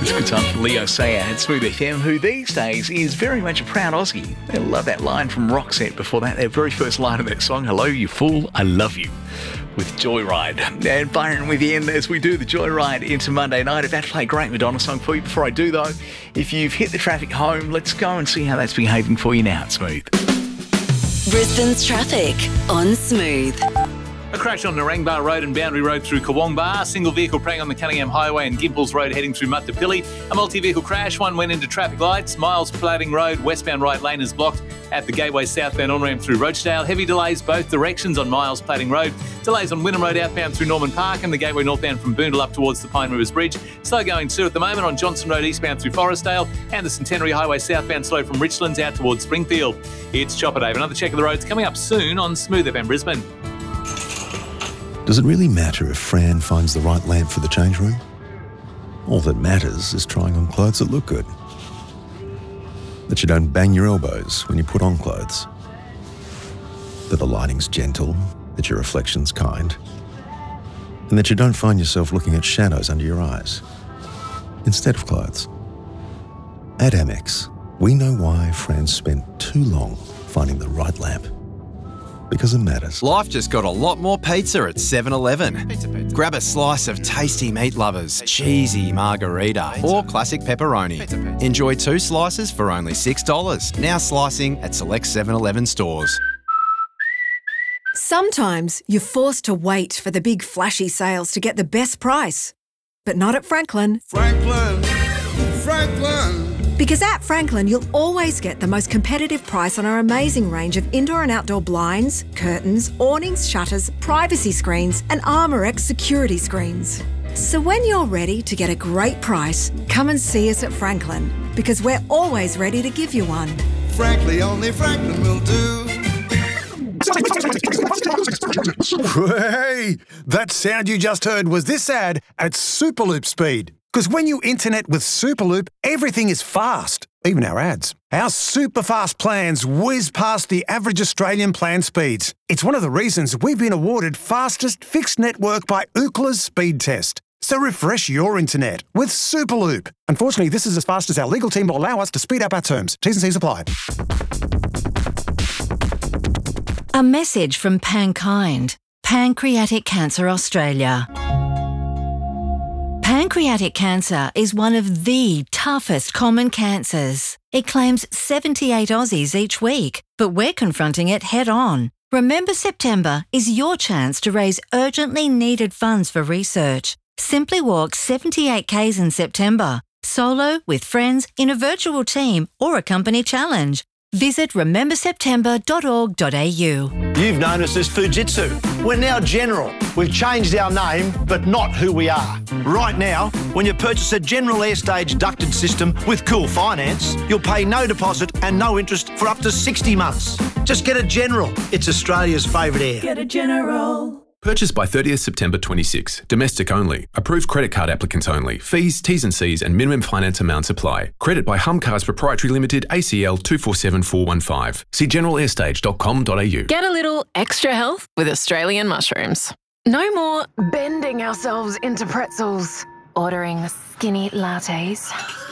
It's a good time for Leo Sayer at Smooth FM, who these days is very much a proud Aussie. I love that line from Roxette before that, their very first line of that song, "Hello, you fool, I love you," with Joyride. And Byron with you in as we do the Joyride into Monday night. About to play a great Madonna song for you. Before I do, though, if you've hit the traffic home, let's go and see how that's behaving for you now at Smooth. Brisbane's traffic on Smooth. A crash on Narangba Road and Boundary Road through Kawongbar. Single vehicle praying on the Cunningham Highway and Gimples Road heading through Muttapilly. A multi-vehicle crash, one went into traffic lights. Miles Plating Road, westbound right lane is blocked at the Gateway southbound on-ramp through Rochdale. Heavy delays both directions on Miles Plating Road. Delays on Wynnum Road outbound through Norman Park and the Gateway northbound from Boondall up towards the Pine Rivers Bridge. Slow going too at the moment on Johnson Road eastbound through Forestdale and the Centenary Highway southbound slow from Richlands out towards Springfield. It's Chopper Dave. Another check of the roads coming up soon on Smooth FM Brisbane. Does it really matter if Fran finds the right lamp for the change room? All that matters is trying on clothes that look good. That you don't bang your elbows when you put on clothes. That the lighting's gentle, that your reflection's kind. And that you don't find yourself looking at shadows under your eyes instead of clothes. At Amex, we know why Fran spent too long finding the right lamp. Because it matters. Life just got a lot more pizza at 7-Eleven. Grab a slice of tasty meat lovers, cheesy margarita, or classic pepperoni. Enjoy 2 slices for only $6. Now slicing at select 7-Eleven stores. Sometimes you're forced to wait for the big flashy sales to get the best price. But not at Franklin. Franklin. Because at Franklin, you'll always get the most competitive price on our amazing range of indoor and outdoor blinds, curtains, awnings, shutters, privacy screens, and ArmorX security screens. So when you're ready to get a great price, come and see us at Franklin, because we're always ready to give you one. Frankly, only Franklin will do. Hey, that sound you just heard was this ad at Superloop speed. Because when you internet with Superloop, everything is fast, even our ads. Our super fast plans whiz past the average Australian plan speeds. It's one of the reasons we've been awarded fastest fixed network by Ookla's speed test. So refresh your internet with Superloop. Unfortunately, this is as fast as our legal team will allow us to speed up our terms. T's and C's apply. A message from Pankind, Pancreatic Cancer Australia. Pancreatic cancer is one of the toughest common cancers. It claims 78 Aussies each week, but we're confronting it head on. Remember September is your chance to raise urgently needed funds for research. Simply walk 78 Ks in September, solo, with friends, in a virtual team or a company challenge. Visit rememberseptember.org.au. You've known us as Fujitsu. We're now General. We've changed our name, but not who we are. Right now, when you purchase a General Airstage ducted system with Cool Finance, you'll pay no deposit and no interest for up to 60 months. Just get a General. It's Australia's favourite air. Get a General. Purchased by 30th September 26. Domestic only. Approved credit card applicants only. Fees, T's and C's and minimum finance amounts apply. Credit by Humcars Proprietary Limited, ACL 247415. See generalairstage.com.au. Get a little extra health with Australian mushrooms. No more bending ourselves into pretzels. Ordering skinny lattes.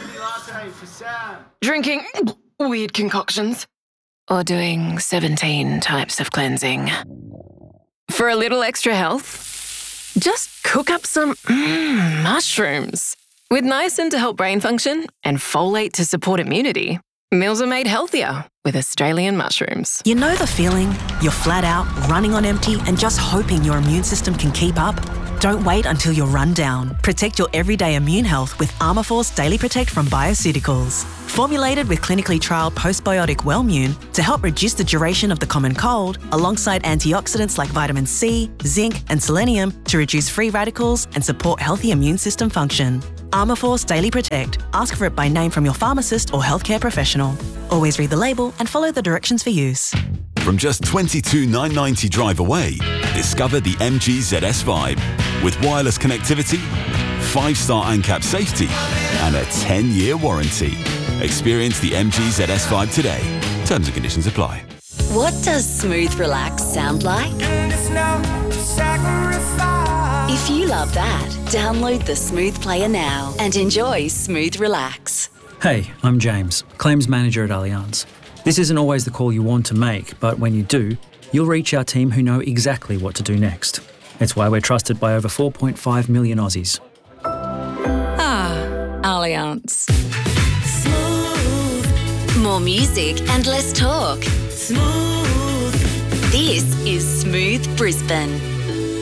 Drinking weird concoctions. Or doing 17 types of cleansing. For a little extra health, just cook up some mushrooms. With niacin to help brain function and folate to support immunity, meals are made healthier with Australian mushrooms. You know the feeling? You're flat out, running on empty and just hoping your immune system can keep up? Don't wait until you're run down. Protect your everyday immune health with Armourforce Daily Protect from Bioceuticals. Formulated with clinically trialled postbiotic Wellmune to help reduce the duration of the common cold, alongside antioxidants like vitamin C, zinc and selenium to reduce free radicals and support healthy immune system function. Armourforce Daily Protect. Ask for it by name from your pharmacist or healthcare professional. Always read the label and follow the directions for use. From just $22,990 drive away, discover the MG ZS Vibe. With wireless connectivity, 5-star ANCAP safety, and a 10-year warranty. Experience the MG ZS Vibe today. Terms and conditions apply. What does smooth relax sound like? And it's no sacrifice. If you love that, download the Smooth Player now and enjoy Smooth Relax. Hey, I'm James, Claims Manager at Allianz. This isn't always the call you want to make, but when you do, you'll reach our team who know exactly what to do next. It's why we're trusted by over 4.5 million Aussies. Allianz. Smooth. More music and less talk. Smooth. This is Smooth Brisbane.